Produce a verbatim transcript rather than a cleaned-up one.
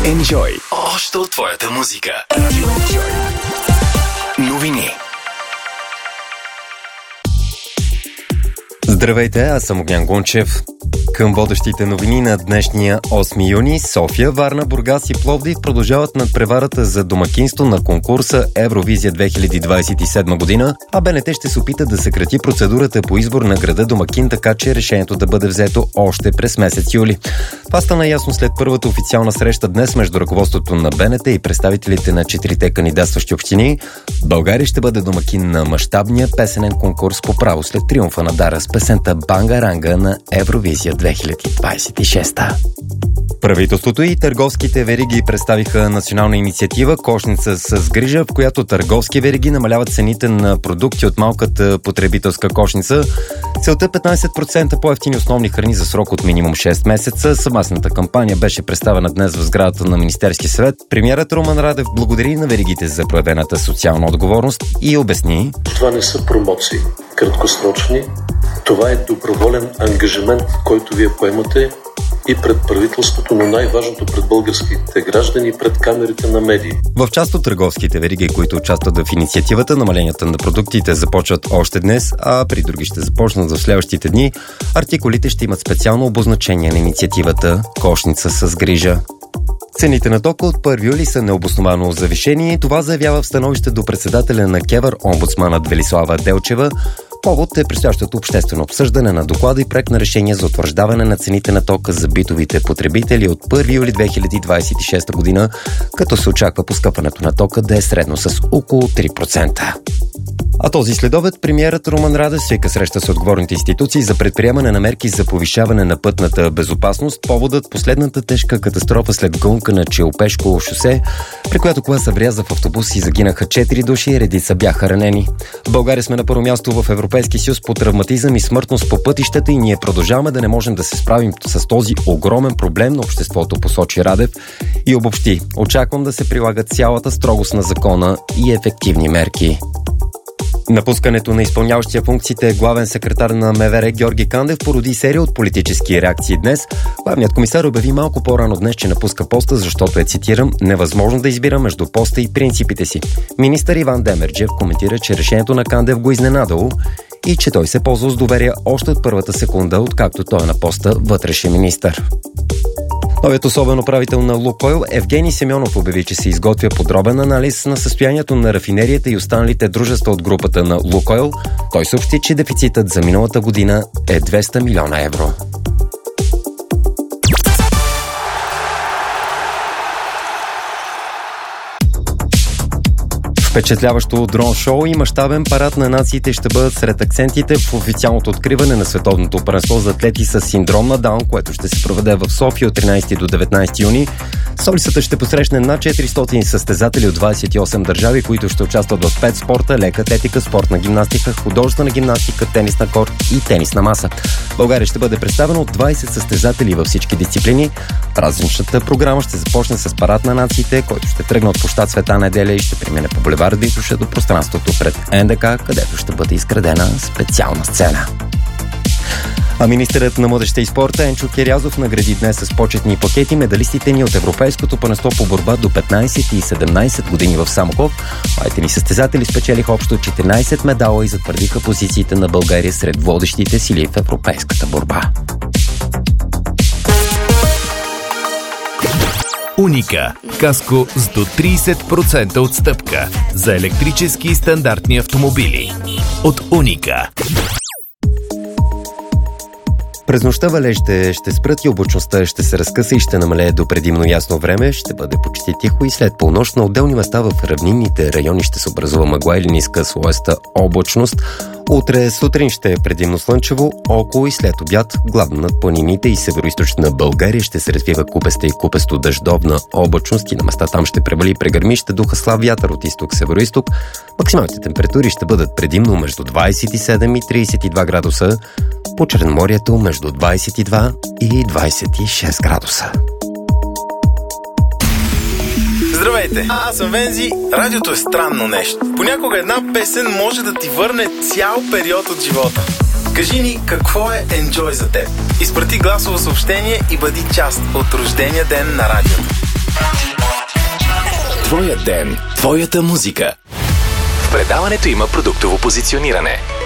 Enjoy. Още от твоята музика. Enjoy. Новини. Здравейте, аз съм Огнян Гунчев. Към водещите новини на днешния осми юни, София, Варна, Бургас и Пловдив продължават надпреварата за домакинство на конкурса Евровизия две хиляди двадесет и седма година, а БНТ ще се опита да съкрати процедурата по избор на града домакин, така че решението да бъде взето още през месец юли. Това стана ясно след първата официална среща днес между ръководството на БНТ и представителите на четирите кандидатстващи общини. България ще бъде домакин на мащабния песенен конкурс по право след триумфа на Дара с песента Бангаранга на Евровизия две хиляди двадесет и шеста. Правителството и търговските вериги представиха национална инициатива "Кошница с грижа", в която търговски вериги намаляват цените на продукти от малката потребителска кошница. Целта е петнадесет процента по-евтини основни храни за срок от минимум шест месеца. Съвместната кампания беше представена днес в сградата на Министерския съвет. Премиерът Румен Радев благодари на веригите за проявената социална отговорност и обясни: това не са промоции краткосрочни. Това е доброволен ангажимент, който вие поемате и пред правителството, но най-важното пред българските граждани и пред камерите на медии. В част от търговските вериги, които участват в инициативата, намаленията на продуктите започват още днес, а при други ще започнат в следващите дни. Артикулите ще имат специално обозначение на инициативата "Кошница с грижа". Цените на тока от първи юли са необосновано завишени. Това заявява в становище до председателя на КЕВР, омбудсманът Велислава Делчева. Повод е предстоящото обществено обсъждане на доклада и проект на решение за утвърждаване на цените на тока за битовите потребители от първи юли две хиляди двадесет и шеста година, като се очаква поскъпването на тока да е средно с около три процента. А този следобед премиерът Румен Радев свика среща с отговорните институции за предприемане на мерки за повишаване на пътната безопасност. Поводът последната тежка катастрофа след гонка на Челпешко шосе, при която кола се вряза в автобус и загинаха четири души и редица бяха ранени. В България сме на първо място в Европейски съюз по травматизъм и смъртност по пътищата и ние продължаваме да не можем да се справим с този огромен проблем на обществото, посочи Радев и обобщи: очаквам да се прилага цялата строгост на закона и ефективни мерки. Напускането на изпълняващия функциите главен секретар на МВР Георги Кандев породи серия от политически реакции днес. Главният комисар обяви малко по-рано днес, че напуска поста, защото е, цитирам, невъзможно да избира между поста и принципите си. Министър Иван Демерджиев коментира, че решението на Кандев го изненадало и че той се ползва с доверие още от първата секунда, откакто той е на поста вътрешен министър. Новият особен управител на Лукойл Евгений Семенов обяви, че се изготвя подробен анализ на състоянието на рафинерията и останалите дружества от групата на Лукойл. Той съобщи, че дефицитът за миналата година е двеста милиона евро. Впечатляващо дрон шоу и мащабен парад на нациите ще бъдат сред акцентите в официалното откриване на световното първенство за атлети с синдром на Даун, което ще се проведе в София от тринадесети до деветнадесети юни. Столицата ще посрещне над четиристотин състезатели от двадесет и осем държави, които ще участват в пет спорта: лека атлетика, спортна гимнастика, художествена гимнастика, тенис на корт и тенис на маса. България ще бъде представена от двадесет състезатели във всички дисциплини. Празничната програма ще започне с парад на нациите, който ще тръгне от площад Света неделя и ще премине по булевард Витоша до пространството пред НДК, където ще бъде изградена специална сцена. А министърът на младежта и спорта Енчо Кирязов награди днес с почетни пакети медалистите ни от Европейското първенство по борба до петнадесет и седемнадесет години в Самоков. Моите ни състезатели спечелиха общо четиринадесет медала и затвърдиха позициите на България сред водещите сили в европейската борба. Уника. Каско с до тридесет процента отстъпка за електрически и стандартни автомобили. От Уника. През нощта валежите ще спрат и облачността ще се разкъса и ще намалее до предимно ясно време. Ще бъде почти тихо и след полунощ на отделни места в равнинните райони ще се образува мъгла или ниска слоеста облачност. Утре сутрин ще е предимно слънчево, около и след обяд главно над планините и североизточна България ще се развива купеста и купесто дъждовна облачност и на места там ще превали и прегърми, ще духа слаб вятър от изток-североизток. Максималните температури ще бъдат предимно между двадесет и седем и тридесет и два градуса, по Черноморието между двадесет и два и двадесет и шест градуса. Здравейте, аз съм Вензи. Радиото е странно нещо. Понякога една песен може да ти върне цял период от живота. Кажи ни какво е Enjoy за теб. Изпрати гласово съобщение и бъди част от рождения ден на радиото. Твоя ден, твоята музика. В предаването има продуктово позициониране.